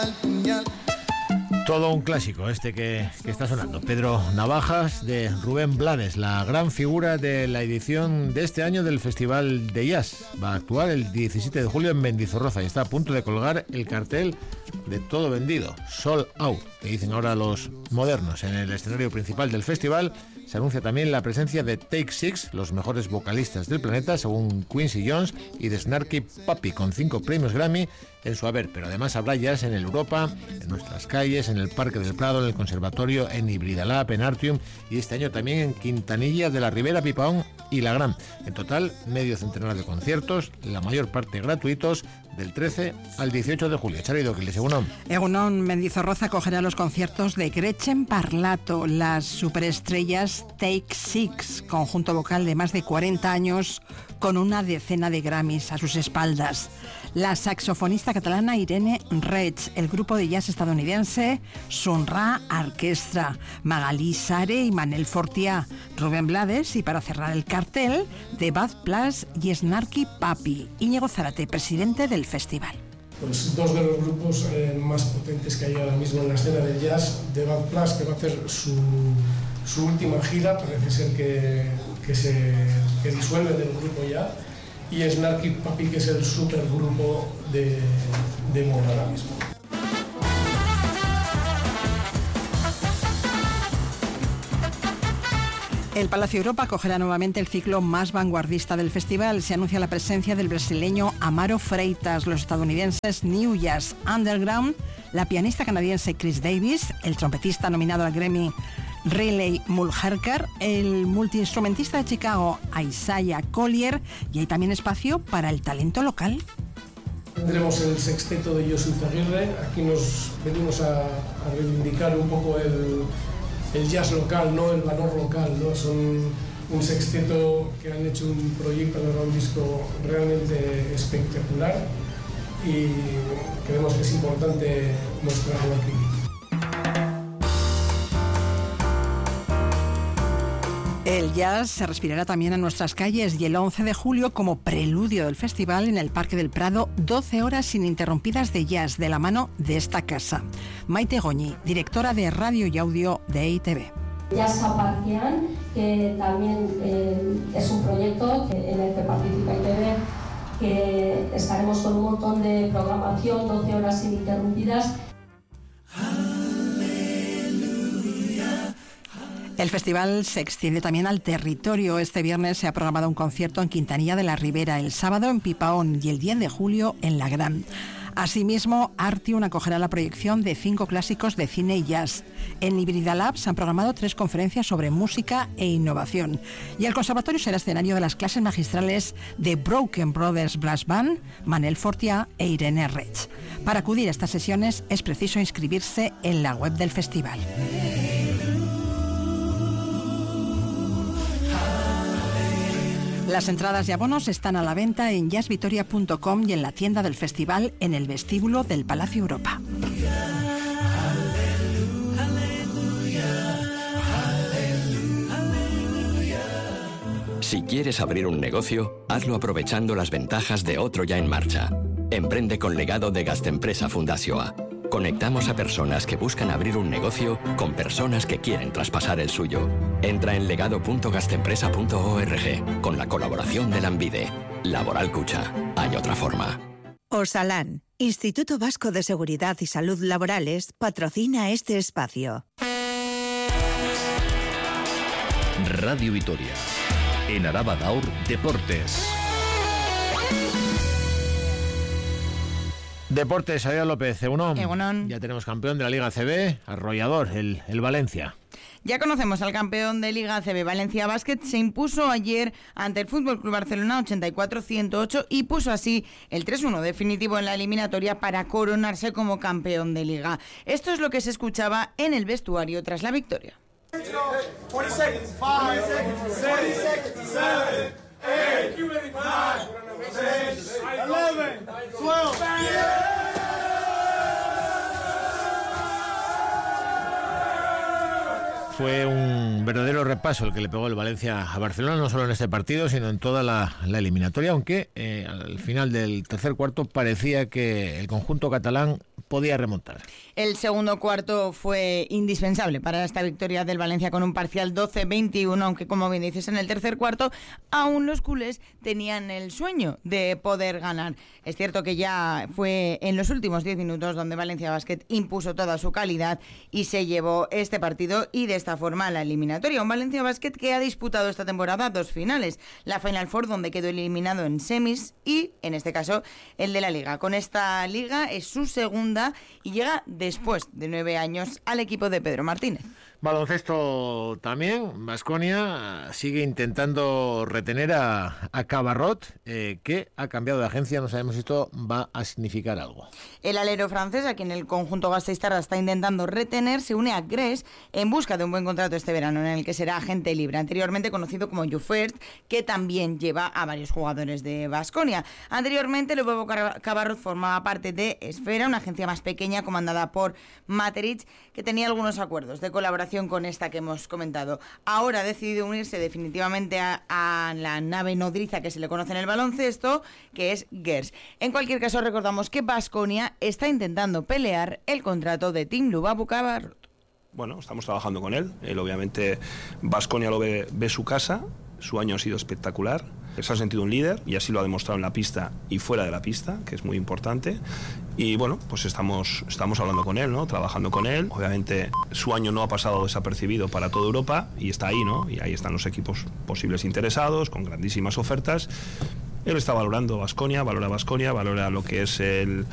Todo un clásico este que está sonando. Pedro Navajas, de Rubén Blades, la gran figura de la edición de este año del Festival de Jazz. Va a actuar el 17 de julio en Mendizorroza y está a punto de colgar el cartel de todo vendido, sold out, que dicen ahora los modernos. En el escenario principal del festival se anuncia también la presencia de Take Six, los mejores vocalistas del planeta, según Quincy Jones, y de Snarky Puppy, con 5 premios Grammy en su haber. Pero además habrá jazz en el Europa, en nuestras calles, en el Parque del Prado, en el Conservatorio, en Hybridalab, en Artium, y este año también en Quintanilla de la Ribera, Pipaón y La Gran. En total, medio centenar de conciertos, la mayor parte gratuitos, del 13 al 18 de julio. Chari Doquilis, Egunon. Egunon, Mendizorroza acogerá los conciertos de Gretchen Parlato, las superestrellas Take Six, conjunto vocal de más de 40 años con una decena de Grammys a sus espaldas. La saxofonista catalana Irene Reig, el grupo de jazz estadounidense Sun Ra Orquestra, Magalí Sare y Manel Fortià, Rubén Blades y, para cerrar el cartel, The Bad Plus y Snarky Puppy. Íñigo Zárate, presidente del festival. Pues dos de los grupos más potentes que hay ahora mismo en la escena del jazz, The Bad Plus, que va a hacer su última gira, parece ser que disuelve del grupo ya, y Snarky Puppy, que es el supergrupo de moda ahora mismo. El Palacio Europa acogerá nuevamente el ciclo más vanguardista del festival. Se anuncia la presencia del brasileño Amaro Freitas, los estadounidenses New Jazz Underground, la pianista canadiense Chris Davis, el trompetista nominado al Grammy Riley Mulherkar, el multiinstrumentista de Chicago Isaiah Collier, y hay también espacio para el talento local. Tendremos el sexteto de Josu Zaguirre. Aquí nos venimos a reivindicar un poco el jazz local, ¿no? El valor local, ¿no? Son un sexteto que han hecho un proyecto, un disco realmente espectacular y creemos que es importante mostrarlo aquí. El jazz se respirará también en nuestras calles y el 11 de julio, como preludio del festival, en el Parque del Prado, 12 horas ininterrumpidas de jazz de la mano de esta casa. Maite Goñi, directora de Radio y Audio de EITB. Jazz Aparcian, que también es un proyecto en el que participa EITB, que estaremos con un montón de programación, 12 horas ininterrumpidas. El festival se extiende también al territorio. Este viernes se ha programado un concierto en Quintanilla de la Ribera, el sábado en Pipaón y el 10 de julio en La Gran. Asimismo, Artium acogerá la proyección de 5 clásicos de cine y jazz. En Hybridalab se han programado 3 conferencias sobre música e innovación. Y el conservatorio será escenario de las clases magistrales de Broken Brothers Brass Band, Manel Fortià e Irene Reig. Para acudir a estas sesiones es preciso inscribirse en la web del festival. Las entradas y abonos están a la venta en jazzvitoria.com y en la tienda del festival en el vestíbulo del Palacio Europa. Si quieres abrir un negocio, hazlo aprovechando las ventajas de otro ya en marcha. Emprende con legado de Gastempresa Fundazioa. Conectamos a personas que buscan abrir un negocio con personas que quieren traspasar el suyo. Entra en legado.gastempresa.org con la colaboración de Lanbide. Laboral Cucha. Hay otra forma. Osalan, Instituto Vasco de Seguridad y Salud Laborales, patrocina este espacio. Radio Vitoria. En Araba Gaur, Deportes. Deportes, Aida López, Egunon. Ya tenemos campeón de la Liga ACB, arrollador, el Valencia. Ya conocemos al campeón de Liga ACB, Valencia Basket. Se impuso ayer ante el FC Barcelona 84-108 y puso así el 3-1 definitivo en la eliminatoria para coronarse como campeón de Liga. Esto es lo que se escuchaba en el vestuario tras la victoria. 20 seconds, 5 seconds, 7 seconds, 7, 8, 9, 10, 11, 12, Fue un verdadero repaso el que le pegó el Valencia a Barcelona, no solo en este partido, sino en toda la eliminatoria, aunque al final del tercer cuarto parecía que el conjunto catalán podía remontar. El segundo cuarto fue indispensable para esta victoria del Valencia con un parcial 12-21, aunque como bien dices, en el tercer cuarto aún los culés tenían el sueño de poder ganar. Es cierto que ya fue en los últimos 10 minutos donde Valencia Basket impuso toda su calidad y se llevó este partido y de esta forma la eliminatoria. Un Valencia Basket que ha disputado esta temporada 2 finales, la Final Four donde quedó eliminado en semis y en este caso el de la Liga. Con esta Liga es su segunda y llega después de 9 años al equipo de Pedro Martínez. Baloncesto también, Baskonia sigue intentando retener a Cabarrot, que ha cambiado de agencia, no sabemos si esto va a significar algo. El alero francés, a quien el conjunto gasteiztarra está intentando retener, se une a Grèce en busca de un buen contrato este verano, en el que será agente libre, anteriormente conocido como YouFirst, que también lleva a varios jugadores de Baskonia. Anteriormente, el nuevo Cabarrot formaba parte de Esfera, una agencia más pequeña comandada por Materić, que tenía algunos acuerdos de colaboración con esta que hemos comentado. Ahora ha decidido unirse definitivamente a la nave nodriza que se le conoce en el baloncesto, que es Gers. En cualquier caso, recordamos que Baskonia está intentando pelear el contrato de Tim Lubabu Cabarrot. Bueno, estamos trabajando con él. Él obviamente, Baskonia lo ve su casa. Su año ha sido espectacular. Se ha sentido un líder y así lo ha demostrado en la pista y fuera de la pista, que es muy importante. Y bueno, pues estamos hablando con él, ¿no? Trabajando con él. Obviamente su año no ha pasado desapercibido para toda Europa y está ahí, ¿no? Y ahí están los equipos posibles interesados, con grandísimas ofertas. Él está valorando Baskonia, valora lo que es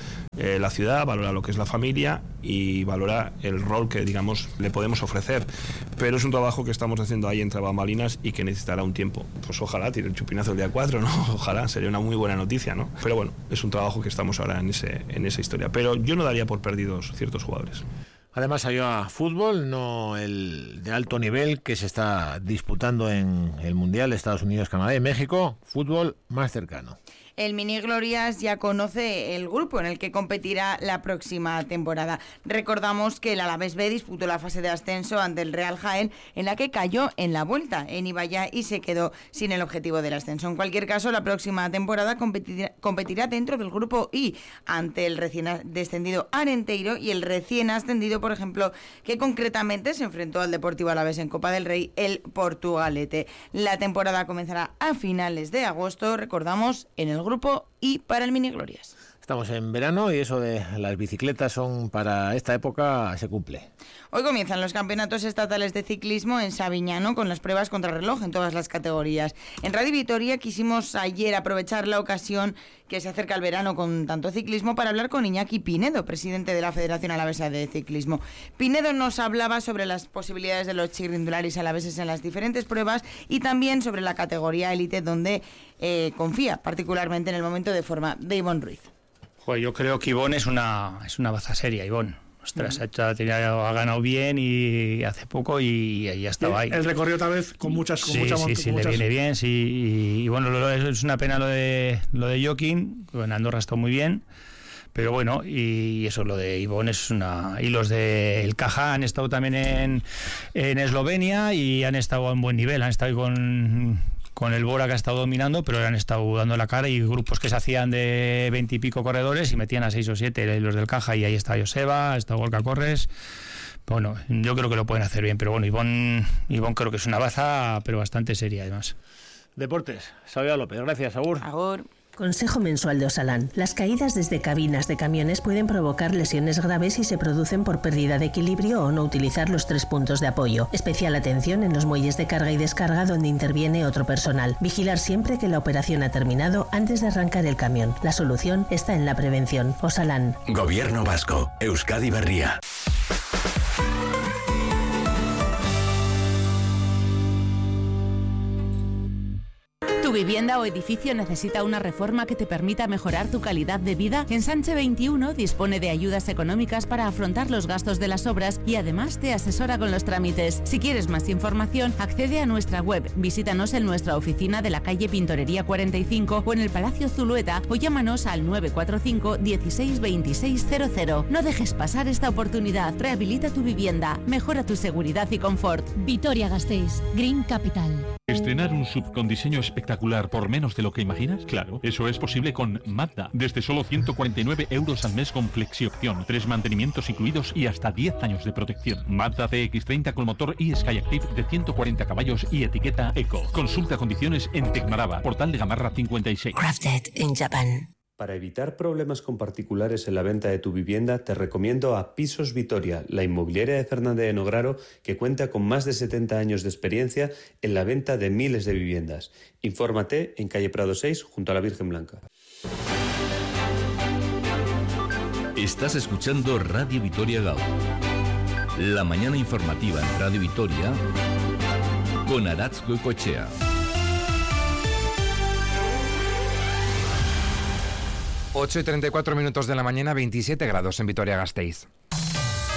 la ciudad, valora lo que es la familia y valora el rol que, digamos, le podemos ofrecer. Pero es un trabajo que estamos haciendo ahí entre bambalinas y que necesitará un tiempo. Pues ojalá tire el chupinazo el día 4, ¿no? Ojalá, sería una muy buena noticia, ¿no? Pero bueno, es un trabajo que estamos ahora en esa historia. Pero yo no daría por perdidos ciertos jugadores. Además salió a fútbol, no el de alto nivel que se está disputando en el Mundial de Estados Unidos, Canadá y México, fútbol más cercano. El Mini Glorias ya conoce el grupo en el que competirá la próxima temporada. Recordamos que el Alavés B disputó la fase de ascenso ante el Real Jaén, en la que cayó en la vuelta en Ibaya y se quedó sin el objetivo del ascenso. En cualquier caso, la próxima temporada competirá dentro del grupo I ante el recién descendido Arenteiro y el recién ascendido, por ejemplo, que concretamente se enfrentó al Deportivo Alavés en Copa del Rey, el Portugalete. La temporada comenzará a finales de agosto, recordamos, en el grupo I para el Mini Glorias. Estamos en verano y eso de las bicicletas son para esta época se cumple. Hoy comienzan los campeonatos estatales de ciclismo en Sabiñano con las pruebas contrarreloj en todas las categorías. En Radio Vitoria quisimos ayer aprovechar la ocasión que se acerca el verano con tanto ciclismo para hablar con Iñaki Pinedo, presidente de la Federación Alavesa de Ciclismo. Pinedo nos hablaba sobre las posibilidades de los txirrindularis alaveses en las diferentes pruebas y también sobre la categoría élite donde confía particularmente en el momento de forma de Ivonne Ruiz. Pues yo creo que Ivonne es una baza seria, Ivonne. Ostras, ha ganado bien y hace poco y ya estaba ahí. El recorrido tal vez con muchas... Sí, le viene bien, sí. Y bueno, es una pena lo de Joaquín, en Andorra está muy bien, pero bueno, y eso, lo de Ivonne es una... Y los de El Caja han estado también en Eslovenia y han estado en buen nivel, han estado con el Bora, que ha estado dominando, pero han estado dando la cara, y grupos que se hacían de 20 y pico corredores y metían a 6 o 7 los del Caja, y ahí está Joseba, está Gorka Corres. Bueno, yo creo que lo pueden hacer bien, pero bueno, Ivonne creo que es una baza, pero bastante seria además. Deportes, Xavier López, gracias, agur. Agur. Consejo mensual de Osalan. Las caídas desde cabinas de camiones pueden provocar lesiones graves si se producen por pérdida de equilibrio o no utilizar los 3 puntos de apoyo. Especial atención en los muelles de carga y descarga donde interviene otro personal. Vigilar siempre que la operación ha terminado antes de arrancar el camión. La solución está en la prevención. Osalan. Gobierno vasco. Euskadi Berria. ¿Tu vivienda o edificio necesita una reforma que te permita mejorar tu calidad de vida? Ensanche 21 dispone de ayudas económicas para afrontar los gastos de las obras y además te asesora con los trámites. Si quieres más información, accede a nuestra web, visítanos en nuestra oficina de la calle Pintorería 45 o en el Palacio Zulueta o llámanos al 945 16 2600. No dejes pasar esta oportunidad. Rehabilita tu vivienda, mejora tu seguridad y confort. Vitoria-Gasteiz, Green Capital. ¿Estrenar un SUV con diseño espectacular por menos de lo que imaginas? Claro, eso es posible con Mazda. Desde solo 149 euros al mes con flexiopción, 3 mantenimientos incluidos y hasta 10 años de protección. Mazda CX-30 con motor e-Skyactiv de 140 caballos y etiqueta Eco. Consulta condiciones en Tecmaraba, Portal de Gamarra 56. Crafted in Japan. Para evitar problemas con particulares en la venta de tu vivienda, te recomiendo a Pisos Vitoria, la inmobiliaria de Fernández de Nograro, que cuenta con más de 70 años de experiencia en la venta de miles de viviendas. Infórmate en calle Prado 6, junto a la Virgen Blanca. Estás escuchando Radio Vitoria Gaur. La mañana informativa en Radio Vitoria con Aratz Goicoechea. 8:34 de la mañana, 27 grados en Vitoria-Gasteiz.